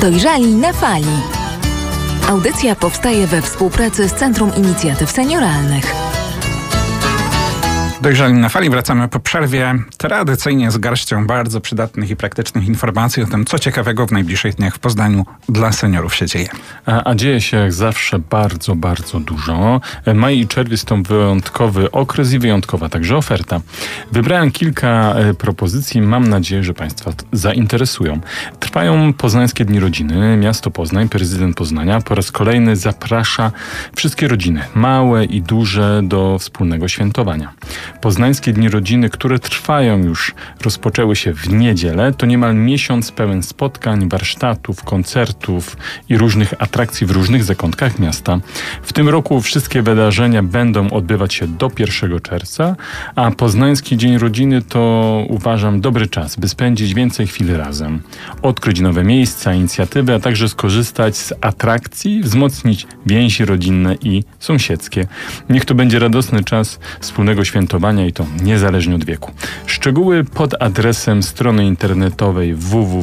Dojrzali na fali. Audycja powstaje we współpracy z Centrum Inicjatyw Senioralnych. Dojrzali na fali, wracamy po przerwie. Tradycyjnie z garścią bardzo przydatnych i praktycznych informacji o tym, co ciekawego w najbliższych dniach w Poznaniu dla seniorów się dzieje. A dzieje się jak zawsze bardzo, bardzo dużo. Maj i czerwiec to wyjątkowy okres i wyjątkowa także oferta. Wybrałem kilka propozycji, mam nadzieję, że Państwa zainteresują. Trwają Poznańskie Dni Rodziny. Miasto Poznań, prezydent Poznania po raz kolejny zaprasza wszystkie rodziny, małe i duże, do wspólnego świętowania. Poznańskie Dni Rodziny, które trwają już, rozpoczęły się w niedzielę. To niemal miesiąc pełen spotkań, warsztatów, koncertów i różnych atrakcji w różnych zakątkach miasta. W tym roku wszystkie wydarzenia będą odbywać się do 1 czerwca, a Poznański Dzień Rodziny to, uważam, dobry czas, by spędzić więcej chwil razem. Odkryć nowe miejsca, inicjatywy, a także skorzystać z atrakcji, wzmocnić więzi rodzinne i sąsiedzkie. Niech to będzie radosny czas wspólnego świętowania i to niezależnie od wieku. Szczegóły pod adresem strony internetowej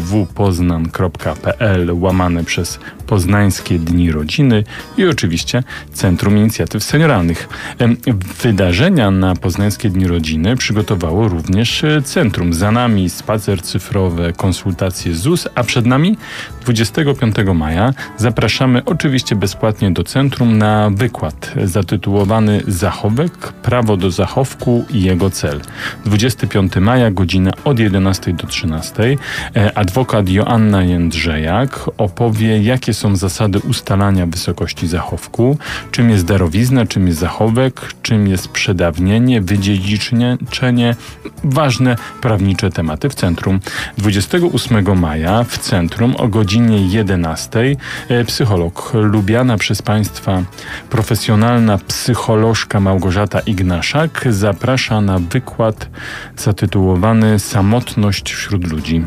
www.poznan.pl/Poznańskie Dni Rodziny i oczywiście Centrum Inicjatyw Senioralnych. Wydarzenia na Poznańskie Dni Rodziny przygotowało również centrum. Za nami spacer cyfrowy, konsultacje ZUS, a przed nami 25 maja zapraszamy oczywiście bezpłatnie do centrum na wykład zatytułowany Zachowek, prawo do zachowku i jego cel. 25 maja, godzina od 11 do 13. Adwokat Joanna Jędrzejak opowie, jakie są zasady ustalania wysokości zachowku, czym jest darowizna, czym jest zachowek, czym jest przedawnienie, wydziedziczenie, ważne prawnicze tematy w centrum. 28 maja w centrum o godzinie 11 psycholog, lubiana przez Państwa profesjonalna psycholożka Małgorzata Ignaszak zaprasza na wykład zatytułowany Samotność wśród ludzi.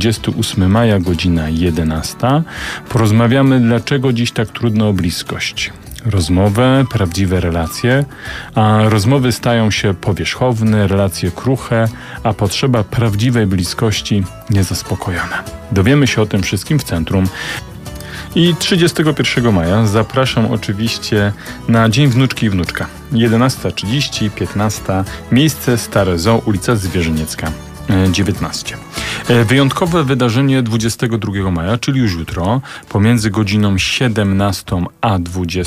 28 maja, godzina 11. Porozmawiamy, dlaczego dziś tak trudno o bliskość. Rozmowę, prawdziwe relacje, a rozmowy stają się powierzchowne, relacje kruche, a potrzeba prawdziwej bliskości niezaspokojona. Dowiemy się o tym wszystkim w centrum. I 31 maja zapraszam oczywiście na Dzień Wnuczki i Wnuczka. 11:30, 15. Miejsce Stare Zoo, ulica Zwierzyniecka 19. Wyjątkowe wydarzenie 22 maja, czyli już jutro, pomiędzy godziną 17 a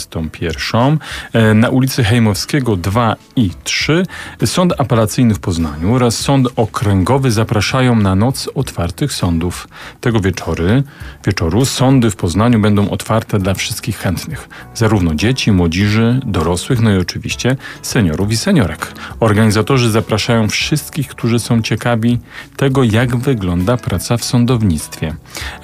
21 na ulicy Hejmowskiego 2 i 3 Sąd Apelacyjny w Poznaniu oraz Sąd Okręgowy zapraszają na Noc Otwartych Sądów. Tego wieczoru sądy w Poznaniu będą otwarte dla wszystkich chętnych, zarówno dzieci, młodzieży, dorosłych, no i oczywiście seniorów i seniorek. Organizatorzy zapraszają wszystkich, którzy są ciekawi tego, jak wygląda praca w sądownictwie.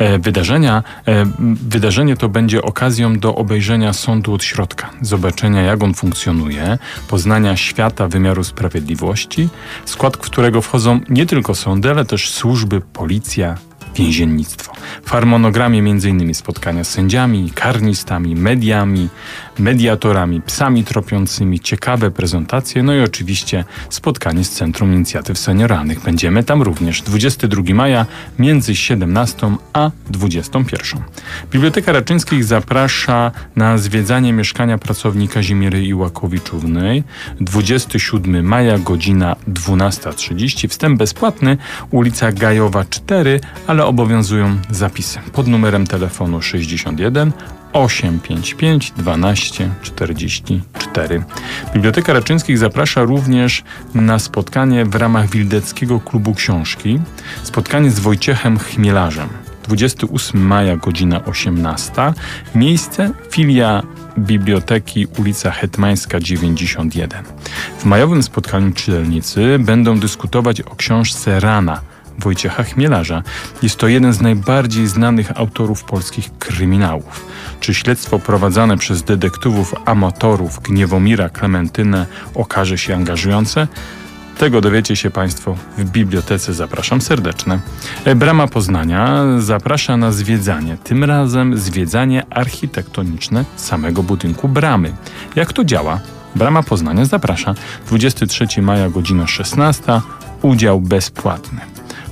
Wydarzenie to będzie okazją do obejrzenia sądu od środka, zobaczenia, jak on funkcjonuje, poznania świata wymiaru sprawiedliwości, w skład którego wchodzą nie tylko sądy, ale też służby, policja, więziennictwo. W harmonogramie m.in. spotkania z sędziami, karnistami, mediami, mediatorami, psami tropiącymi, ciekawe prezentacje, no i oczywiście spotkanie z Centrum Inicjatyw Senioralnych. Będziemy tam również 22 maja między 17 a 21. Biblioteka Raczyńskich zaprasza na zwiedzanie mieszkania pracowni Kazimiery Iłakowiczównej. 27 maja, godzina 12:30. Wstęp bezpłatny, ulica Gajowa 4, ale obowiązują zapisy pod numerem telefonu 61 855 12 44. Biblioteka Raczyńskich zaprasza również na spotkanie w ramach Wildeckiego Klubu Książki. Spotkanie z Wojciechem Chmielarzem. 28 maja, godzina 18. Miejsce filia Biblioteki, ulica Hetmańska 91. W majowym spotkaniu czytelnicy będą dyskutować o książce Rana Wojciecha Chmielarza. Jest to jeden z najbardziej znanych autorów polskich kryminałów. Czy śledztwo prowadzone przez detektywów amatorów Gniewomira Klementynę okaże się angażujące? Tego dowiecie się Państwo w bibliotece. Zapraszam serdecznie. Brama Poznania zaprasza na zwiedzanie. Tym razem zwiedzanie architektoniczne samego budynku Bramy. Jak to działa? Brama Poznania zaprasza. 23 maja, godzina 16. Udział bezpłatny.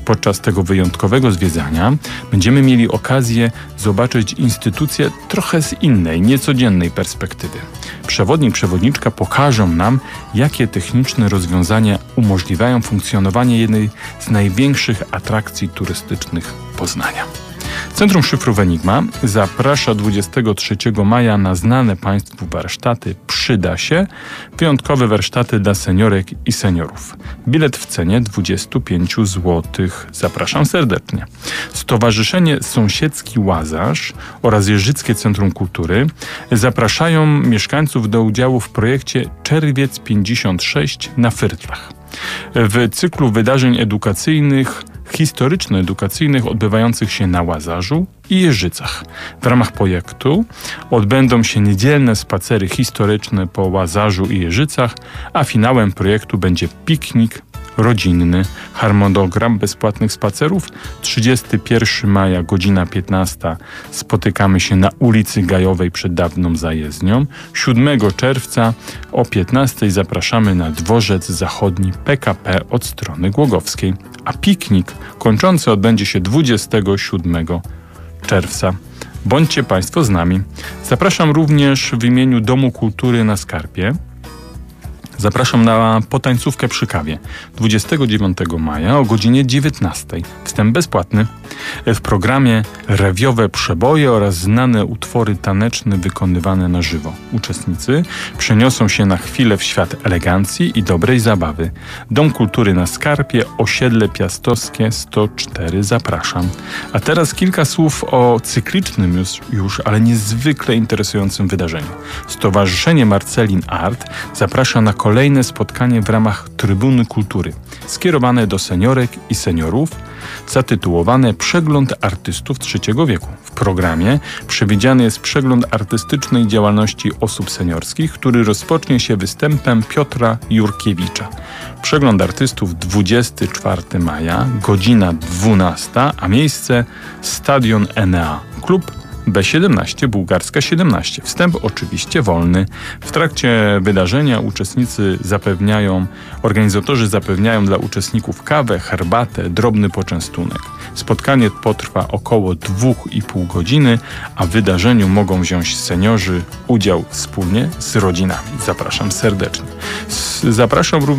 Podczas tego wyjątkowego zwiedzania będziemy mieli okazję zobaczyć instytucję trochę z innej, niecodziennej perspektywy. Przewodniczka pokażą nam, jakie techniczne rozwiązania umożliwiają funkcjonowanie jednej z największych atrakcji turystycznych Poznania. Centrum Szyfrów Enigma zaprasza 23 maja na znane Państwu warsztaty Przyda się, wyjątkowe warsztaty dla seniorek i seniorów. Bilet w cenie 25 zł. Zapraszam serdecznie. Stowarzyszenie Sąsiedzki Łazarz oraz Jeżyckie Centrum Kultury zapraszają mieszkańców do udziału w projekcie Czerwiec 56 na Fyrtlach. W cyklu wydarzeń edukacyjnych, historyczno-edukacyjnych odbywających się na Łazarzu i Jeżycach. W ramach projektu odbędą się niedzielne spacery historyczne po Łazarzu i Jeżycach, a finałem projektu będzie piknik rodzinny. Harmonogram bezpłatnych spacerów 31 maja, godzina 15. Spotykamy się na ulicy Gajowej przed dawną zajezdnią. 7 czerwca o 15 zapraszamy na dworzec zachodni PKP od strony Głogowskiej. A piknik kończący odbędzie się 27 czerwca. Bądźcie Państwo z nami. Zapraszam również w imieniu Domu Kultury na Skarpie. Zapraszam na potańcówkę przy kawie 29 maja o godzinie 19. Wstęp bezpłatny. W programie rewiowe przeboje oraz znane utwory taneczne wykonywane na żywo. Uczestnicy przeniosą się na chwilę w świat elegancji i dobrej zabawy. Dom Kultury na Skarpie, osiedle Piastowskie 104. Zapraszam. A teraz kilka słów o cyklicznym już, ale niezwykle interesującym wydarzeniu. Stowarzyszenie Marcelin Art zaprasza na kolejne spotkanie w ramach Trybuny Kultury, skierowane do seniorek i seniorów, zatytułowane Przegląd artystów III wieku. W programie przewidziany jest przegląd artystycznej działalności osób seniorskich, który rozpocznie się występem Piotra Jurkiewicza. Przegląd artystów 24 maja, godzina 12, a miejsce Stadion Enea. Klub B17, Bułgarska 17. Wstęp oczywiście wolny. W trakcie wydarzenia organizatorzy zapewniają dla uczestników kawę, herbatę, drobny poczęstunek. Spotkanie potrwa około 2,5 godziny, a w wydarzeniu mogą wziąć seniorzy udział wspólnie z rodzinami. Zapraszam serdecznie. Zapraszam również